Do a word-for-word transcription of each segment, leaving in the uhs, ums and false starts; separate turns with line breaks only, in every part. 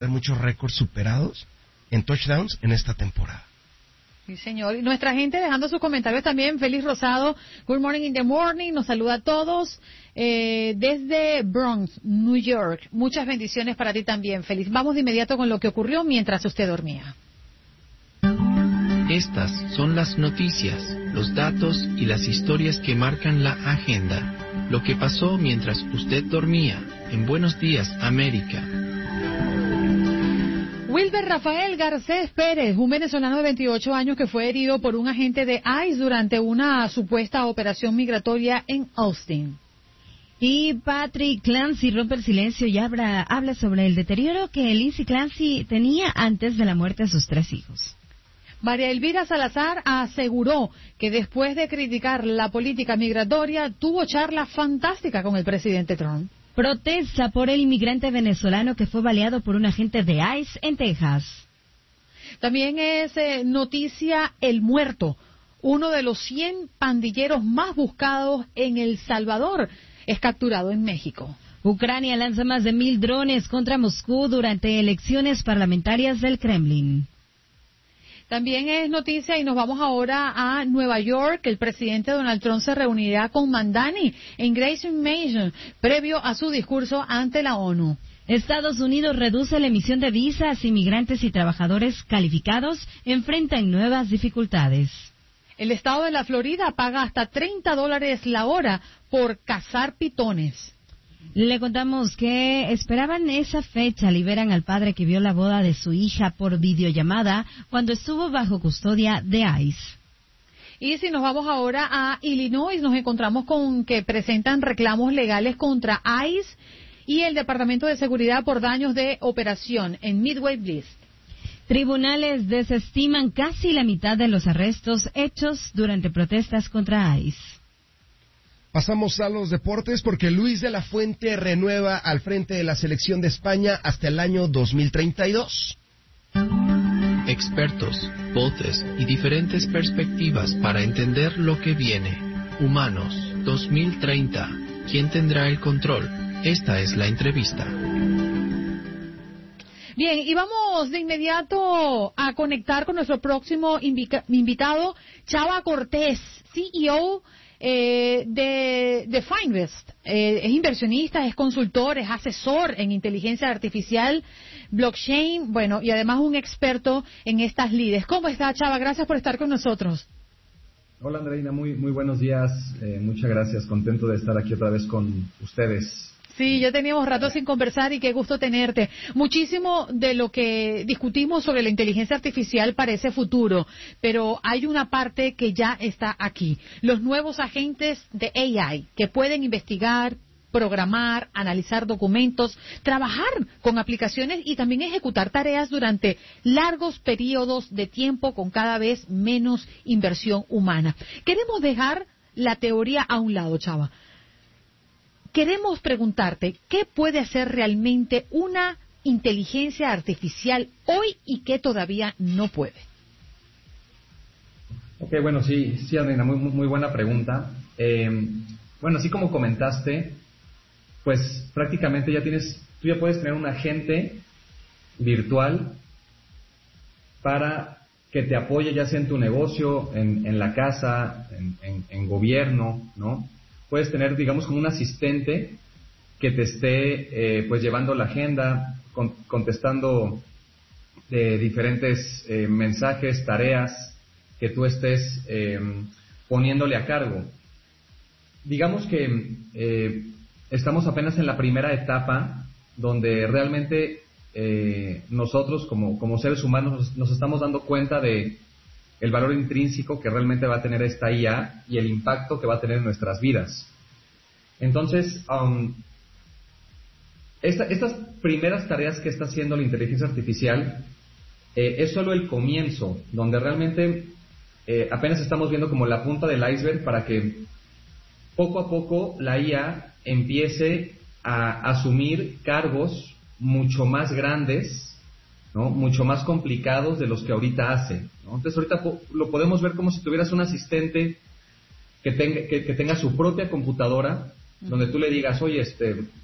muchos récords superados en touchdowns en esta temporada.
Sí, señor. Y nuestra gente dejando sus comentarios también. Félix Rosado, Good Morning in the Morning, nos saluda a todos eh, desde Bronx, New York. Muchas bendiciones para ti también, Félix. Vamos de inmediato con lo que ocurrió mientras usted dormía.
Estas son las noticias, los datos y las historias que marcan la agenda. Lo que pasó mientras usted dormía. En Buenos Días, América.
Wilber Rafael Garcés Pérez, un venezolano de veintiocho años que fue herido por un agente de ICE durante una supuesta operación migratoria en Austin.
Y Patrick Clancy rompe el silencio y habla, habla sobre el deterioro que Lindsay Clancy tenía antes de la muerte de sus tres hijos.
María Elvira Salazar aseguró que después de criticar la política migratoria, tuvo charla fantástica con el presidente Trump.
Protesta por el inmigrante venezolano que fue baleado por un agente de ICE en Texas.
También es eh, noticia El Muerto, uno de los cien pandilleros más buscados en El Salvador, es capturado en México.
Ucrania lanza más de mil drones contra Moscú durante elecciones parlamentarias del Kremlin.
También es noticia y nos vamos ahora a Nueva York. El presidente Donald Trump se reunirá con Mandani en Grayson Mansion previo a su discurso ante la ONU.
Estados Unidos reduce la emisión de visas. Inmigrantes y trabajadores calificados enfrentan nuevas dificultades.
El estado de la Florida paga hasta treinta dólares la hora por cazar pitones.
Le contamos que esperaban esa fecha. Liberan al padre que vio la boda de su hija por videollamada cuando estuvo bajo custodia de ICE.
Y si nos vamos ahora a Illinois, nos encontramos con que presentan reclamos legales contra ICE y el Departamento de Seguridad por daños de operación en Midway Bliss.
Tribunales desestiman casi la mitad de los arrestos hechos durante protestas contra ICE.
Pasamos a los deportes porque Luis de la Fuente renueva al frente de la selección de España hasta el año dos mil treinta y dos.
Expertos, voces y diferentes perspectivas para entender lo que viene. Humanos, dos mil treinta. ¿Quién tendrá el control? Esta es la entrevista.
Bien, y vamos de inmediato a conectar con nuestro próximo invica- invitado, Chava Cortés, C E O Eh, de, de Finvest. Eh, es inversionista, es consultor, es asesor en inteligencia artificial, blockchain, bueno, y además un experto en estas lides. ¿Cómo está, Chava? Gracias por estar con nosotros.
Hola, Andreina, muy, muy buenos días. Eh, muchas gracias, contento de estar aquí otra vez con ustedes.
Sí, ya teníamos rato sin conversar y qué gusto tenerte. Muchísimo de lo que discutimos sobre la inteligencia artificial parece futuro, pero hay una parte que ya está aquí. Los nuevos agentes de A I que pueden investigar, programar, analizar documentos, trabajar con aplicaciones y también ejecutar tareas durante largos periodos de tiempo con cada vez menos inversión humana. Queremos dejar la teoría a un lado, Chava. Queremos preguntarte, ¿qué puede hacer realmente una inteligencia artificial hoy y qué todavía no puede?
Ok, bueno, sí, sí, Andreina, muy, muy buena pregunta. Eh, bueno, así como comentaste, pues prácticamente ya tienes, tú ya puedes tener un agente virtual para que te apoye ya sea en tu negocio, en, en la casa, en, en, en gobierno, ¿no? Puedes tener, digamos, como un asistente que te esté, eh, pues, llevando la agenda, con, contestando de diferentes eh, mensajes, tareas que tú estés eh, poniéndole a cargo. Digamos que eh, estamos apenas en la primera etapa donde realmente eh, nosotros como, como seres humanos nos, nos estamos dando cuenta de el valor intrínseco que realmente va a tener esta I A y el impacto que va a tener en nuestras vidas. Entonces, um, esta, estas primeras tareas que está haciendo la inteligencia artificial eh, es solo el comienzo, donde realmente eh, apenas estamos viendo como la punta del iceberg para que poco a poco la I A empiece a asumir cargos mucho más grandes, ¿no? Mucho más complicados de los que ahorita hace, ¿no? Entonces ahorita po- lo podemos ver como si tuvieras un asistente que tenga, que, que tenga su propia computadora, uh-huh, donde tú le digas, oye, este,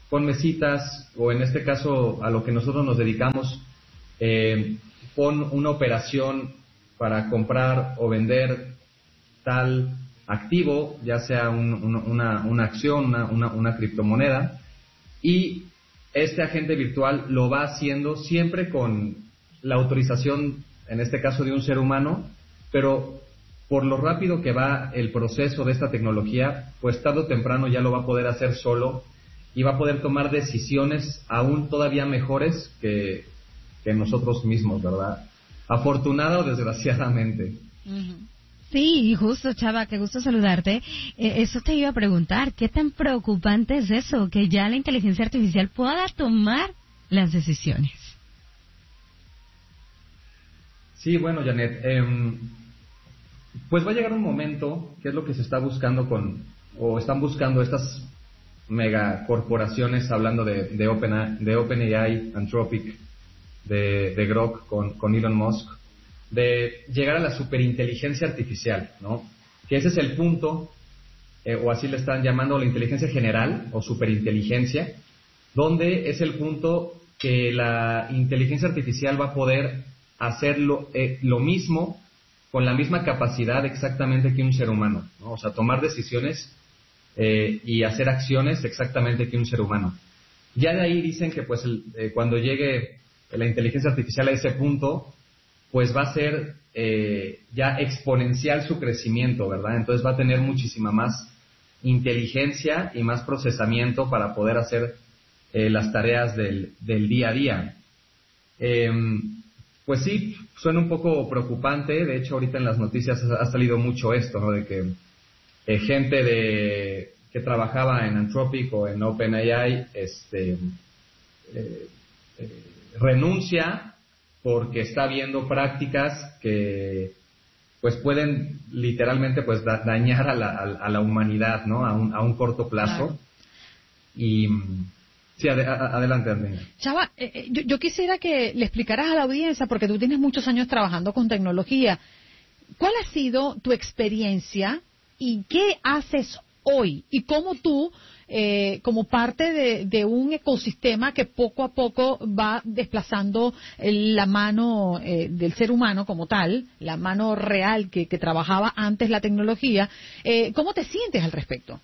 ponme citas, o en este caso a lo que nosotros nos dedicamos, eh, pon una operación para comprar o vender tal activo, ya sea un, un, una, una acción, una, una, una criptomoneda, y este agente virtual lo va haciendo siempre con la autorización, en este caso de un ser humano, pero por lo rápido que va el proceso de esta tecnología, pues tarde o temprano ya lo va a poder hacer solo y va a poder tomar decisiones aún todavía mejores que, que nosotros mismos, ¿verdad? Afortunada o desgraciadamente.
Uh-huh. Sí, justo, Chava, qué gusto saludarte. Eh, eso te iba a preguntar, ¿qué tan preocupante es eso, que ya la inteligencia artificial pueda tomar las decisiones?
Sí, bueno, Janet, eh, pues va a llegar un momento, que es lo que se está buscando con, o están buscando estas megacorporaciones, hablando de, de, Open, de OpenAI, Anthropic, de, de Grok con, con Elon Musk, de llegar a la superinteligencia artificial, ¿no? Que ese es el punto, eh, o así le están llamando la inteligencia general o superinteligencia, donde es el punto que la inteligencia artificial va a poder hacer lo, eh, lo mismo con la misma capacidad exactamente que un ser humano, ¿no? O sea, tomar decisiones eh, y hacer acciones exactamente que un ser humano. Ya de ahí dicen que pues el, eh, cuando llegue la inteligencia artificial a ese punto, pues va a ser eh, ya exponencial su crecimiento, ¿verdad? Entonces va a tener muchísima más inteligencia y más procesamiento para poder hacer eh, las tareas del, del día a día. Eh, pues sí, suena un poco preocupante. De hecho, ahorita en las noticias ha salido mucho esto, ¿no? De que eh, gente de que trabajaba en Anthropic o en OpenAI este, eh, eh, renuncia porque está viendo prácticas que pues pueden literalmente pues da, dañar a la, a, a la humanidad, ¿no? A un, a un corto plazo. Claro. Y sí, ad, a, adelante, Andrea.
Chava, eh, yo, yo quisiera que le explicaras a la audiencia, porque tú tienes muchos años trabajando con tecnología, ¿cuál ha sido tu experiencia y qué haces hoy? Y cómo tú, eh, como parte de, de un ecosistema que poco a poco va desplazando la mano eh, del ser humano como tal, la mano real que, que trabajaba antes la tecnología, eh, ¿cómo te sientes al respecto?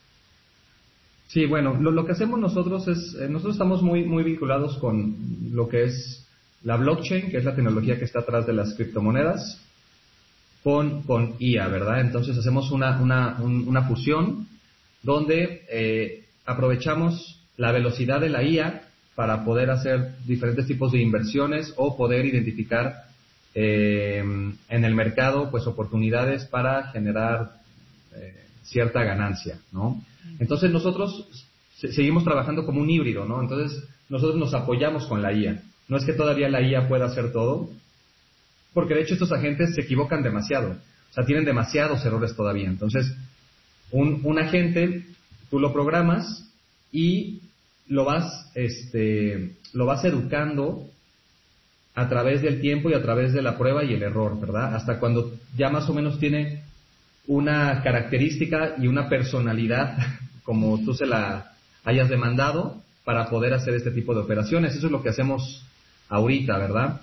Sí, bueno, lo, lo que hacemos nosotros es, eh, nosotros estamos muy, muy vinculados con lo que es la blockchain, que es la tecnología que está atrás de las criptomonedas, con, con I A, ¿verdad? Entonces hacemos una, una, un, una fusión donde eh, aprovechamos la velocidad de la I A para poder hacer diferentes tipos de inversiones o poder identificar eh, en el mercado pues oportunidades para generar eh, cierta ganancia, ¿no? Entonces nosotros se, seguimos trabajando como un híbrido, ¿no? Entonces nosotros nos apoyamos con la I A. No es que todavía la I A pueda hacer todo, porque de hecho estos agentes se equivocan demasiado, o sea, tienen demasiados errores todavía. Entonces, un, un agente, tú lo programas y lo vas, este, lo vas educando a través del tiempo y a través de la prueba y el error, ¿verdad? Hasta cuando ya más o menos tiene una característica y una personalidad como tú se la hayas demandado para poder hacer este tipo de operaciones. Eso es lo que hacemos ahorita, ¿verdad?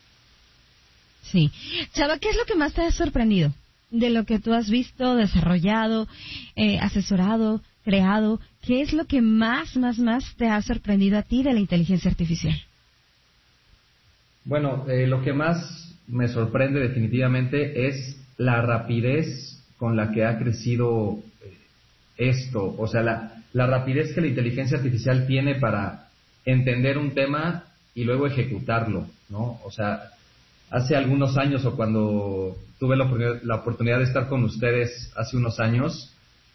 Sí. Chava, ¿qué es lo que más te ha sorprendido de lo que tú has visto, desarrollado, eh, asesorado, creado? ¿Qué es lo que más, más, más te ha sorprendido a ti de la inteligencia artificial?
Bueno, eh, lo que más me sorprende definitivamente es la rapidez con la que ha crecido eh, esto. O sea, la, la rapidez que la inteligencia artificial tiene para entender un tema y luego ejecutarlo, ¿no? O sea, hace algunos años o cuando tuve la oportunidad, la oportunidad de estar con ustedes hace unos años,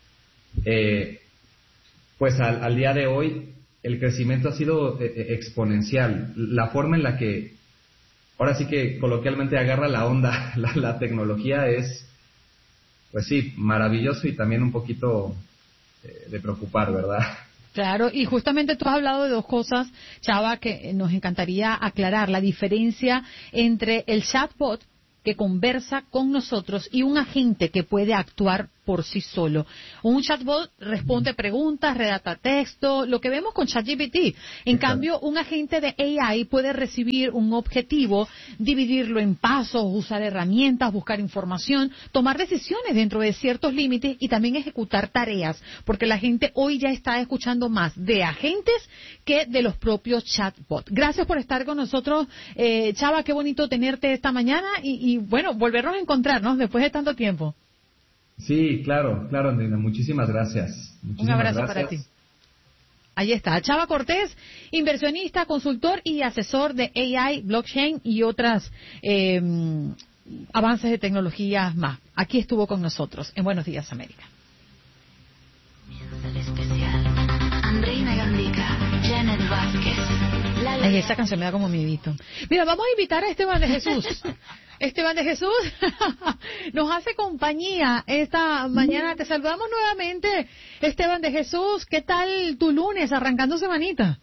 eh, pues al, al día de hoy el crecimiento ha sido eh, exponencial. La forma en la que, ahora sí que coloquialmente agarra la onda la, la tecnología es, pues sí, maravilloso y también un poquito eh, de preocupar, ¿verdad?
Claro, y justamente tú has hablado de dos cosas, Chava, que nos encantaría aclarar. La diferencia entre el chatbot que conversa con nosotros y un agente que puede actuar por sí solo. Un chatbot responde preguntas, redacta texto, lo que vemos con ChatGPT. En cambio, un agente de A I puede recibir un objetivo, dividirlo en pasos, usar herramientas, buscar información, tomar decisiones dentro de ciertos límites y también ejecutar tareas, porque la gente hoy ya está escuchando más de agentes que de los propios chatbots. Gracias por estar con nosotros, eh, Chava, qué bonito tenerte esta mañana y, y bueno, volvernos a encontrarnos después de tanto tiempo.
Sí, claro, claro, Andrina, muchísimas gracias. Muchísimas
Un abrazo
gracias.
para ti. Ahí está, Chava Cortés, inversionista, consultor y asesor de A I, blockchain y otras eh, avances de tecnologías más. Aquí estuvo con nosotros en Buenos Días, América.
Andreina Gandica, Janet Vázquez.
Ay, esa canción me da como miedito. Mira, vamos a invitar a Esteban de Jesús. Esteban de Jesús nos hace compañía esta mañana. Te saludamos nuevamente, Esteban de Jesús. ¿Qué tal tu lunes, arrancando semanita?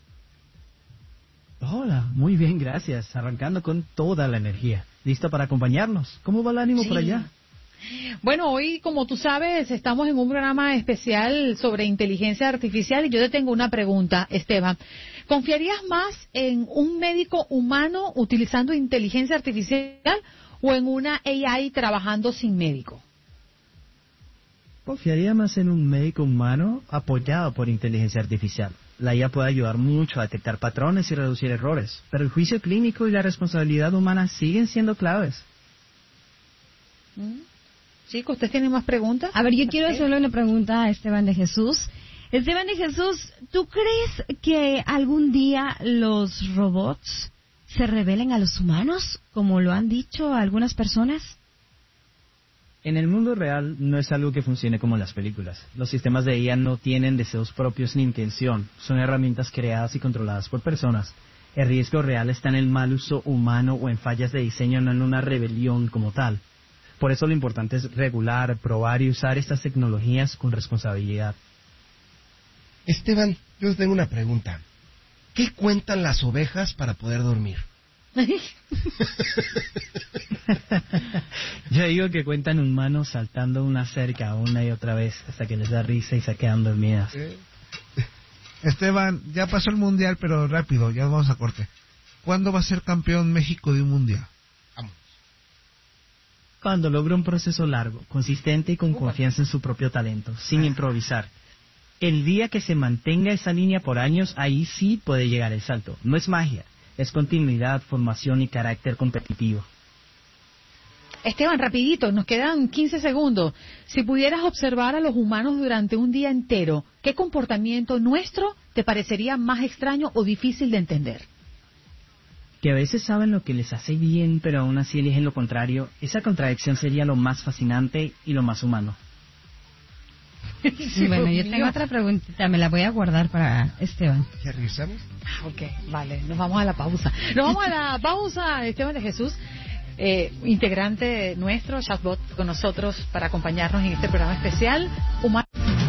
Hola, muy bien, gracias. Arrancando con toda la energía. ¿Listo para acompañarnos? ¿Cómo va el ánimo
Sí.
por allá?
Bueno, hoy, como tú sabes, estamos en un programa especial sobre inteligencia artificial y yo te tengo una pregunta, Esteban. ¿Confiarías más en un médico humano utilizando inteligencia artificial o en una A I trabajando sin médico?
Confiaría más en un médico humano apoyado por inteligencia artificial. La I A puede ayudar mucho a detectar patrones y reducir errores, pero el juicio clínico y la responsabilidad humana siguen siendo claves.
Chicos, ¿ustedes tienen más preguntas?
A ver, yo quiero hacerle una pregunta a Esteban de Jesús. Esteban de Jesús, ¿tú crees que algún día los robots se rebelen a los humanos, como lo han dicho algunas personas?
En el mundo real no es algo que funcione como en las películas. Los sistemas de I A no tienen deseos propios ni intención. Son herramientas creadas y controladas por personas. El riesgo real está en el mal uso humano o en fallas de diseño, no en una rebelión como tal. Por eso lo importante es regular, probar y usar estas tecnologías con responsabilidad.
Esteban, yo tengo una pregunta. ¿Qué cuentan las ovejas para poder dormir?
Yo digo que cuentan humanos saltando una cerca una y otra vez hasta que les da risa y se quedan dormidas.
Eh. Esteban, ya pasó el mundial, pero rápido, ya vamos a corte. ¿Cuándo va a ser campeón México de un mundial?
Vamos.
Cuando logra un proceso largo, consistente y con confianza en su propio talento, sin improvisar. El día que se mantenga esa línea por años, ahí sí puede llegar el salto. No es magia, es continuidad, formación y carácter competitivo.
Esteban, rapidito, nos quedan quince segundos. Si pudieras observar a los humanos durante un día entero, ¿qué comportamiento nuestro te parecería más extraño o difícil de entender?
Que a veces saben lo que les hace bien, pero aún así eligen lo contrario. Esa contradicción sería lo más fascinante y lo más humano.
Sí, bueno, yo tengo otra preguntita, me la voy a guardar para Esteban.
¿Ya regresamos?
Ah, ok, vale, nos vamos a la pausa. Nos vamos a la pausa, Esteban de Jesús, eh, integrante nuestro, chatbot, con nosotros para acompañarnos en este programa especial. Humano.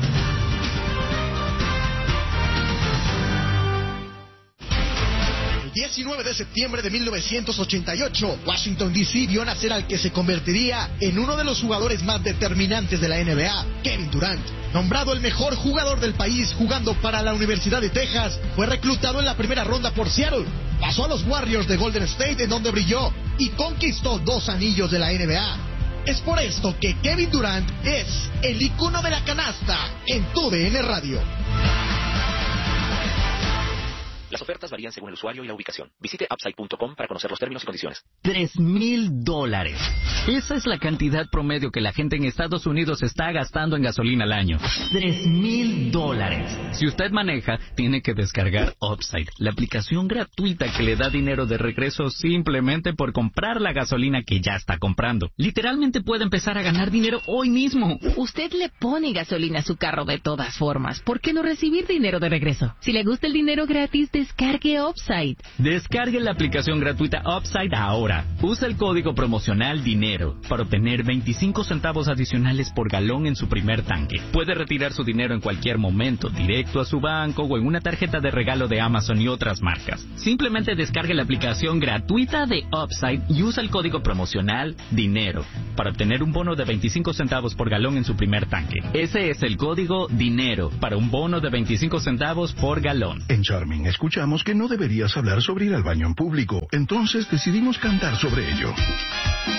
diecinueve de septiembre de mil novecientos ochenta y ocho, Washington D C vio nacer al que se convertiría en uno de los jugadores más determinantes de la N B A, Kevin Durant. Nombrado el mejor jugador del país jugando para la Universidad de Texas, fue reclutado en la primera ronda por Seattle. Pasó a los Warriors de Golden State, en donde brilló y conquistó dos anillos de la N B A. Es por esto que Kevin Durant es el icono de la canasta en tu D N Radio.
Las ofertas varían según el usuario y la ubicación. Visite upside punto com para conocer los términos y condiciones.
Tres mil dólares. Esa es la cantidad promedio que la gente en Estados Unidos está gastando en gasolina al año. Tres mil dólares. Si usted maneja, tiene que descargar Upside, la aplicación gratuita que le da dinero de regreso simplemente por comprar la gasolina que ya está comprando. Literalmente puede empezar a ganar dinero hoy mismo.
Usted le pone gasolina a su carro de todas formas. ¿Por qué no recibir dinero de regreso? Si le gusta el dinero gratis,
descargue Upside. Descargue la aplicación gratuita Upside ahora. Usa el código promocional DINERO para obtener veinticinco centavos adicionales por galón en su primer tanque. Puede retirar su dinero en cualquier momento, directo a su banco o en una tarjeta de regalo de Amazon y otras marcas. Simplemente descargue la aplicación gratuita de Upside y usa el código promocional DINERO para obtener un bono de veinticinco centavos por galón en su primer tanque. Ese es el código DINERO para un bono de veinticinco centavos por galón.
En Charming escuchamos que no deberías hablar sobre ir al baño en público, entonces decidimos cantar sobre ello.